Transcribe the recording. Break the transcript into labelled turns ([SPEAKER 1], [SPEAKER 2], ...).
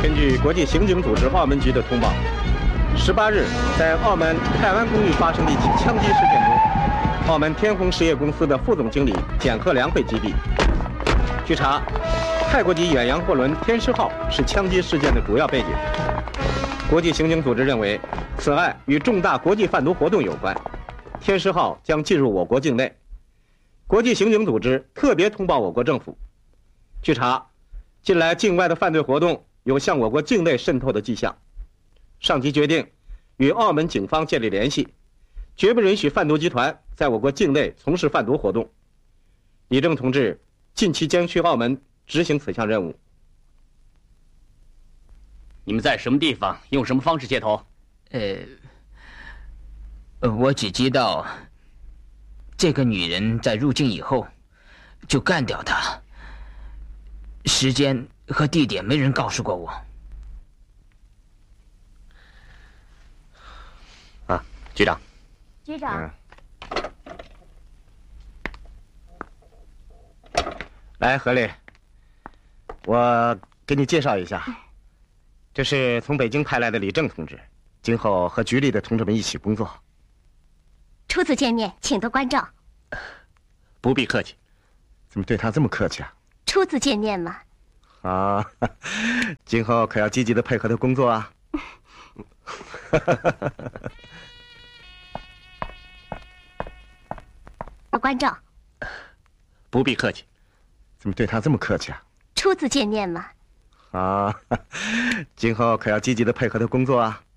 [SPEAKER 1] 根据国际刑警组织澳门局的通报，18日在澳门泰湾公寓发生的一起枪击事件中，澳门天虹实业公司的副总经理简鹤良被击毙。据查，泰国籍远洋货轮天狮号是枪击事件的主要背景。国际刑警组织认为，此案与重大国际贩毒活动有关，天狮号将进入我国境内。国际刑警组织特别通报我国政府。据查，近来境外的犯罪活动有向我国境内渗透的迹象，上级决定与澳门警方建立联系，绝不允许贩毒集团在我国境内从事贩毒活动。李正同志近期将去澳门执行此项任务。
[SPEAKER 2] 你们在什么地方用什么方式接头？
[SPEAKER 3] 我只知道这个女人在入境以后就干掉她，时间和地点没人告诉过我。
[SPEAKER 2] 啊，局长。
[SPEAKER 4] 局长。
[SPEAKER 1] 来，何丽，我给你介绍一下，这是从北京派来的李正同志，今后和局里的同志们一起工作。
[SPEAKER 4] 初次见面，请多关照。
[SPEAKER 2] 不必客气。
[SPEAKER 1] 怎么对他这么客气啊？
[SPEAKER 4] 初次见面嘛。
[SPEAKER 1] 啊，今后可要积极的配合他工作啊。
[SPEAKER 4] 多关照。
[SPEAKER 2] 不必客气。
[SPEAKER 1] 怎么对他这么客气啊？
[SPEAKER 4] 初次见面嘛。
[SPEAKER 1] 啊，今后可要积极的配合他工作啊。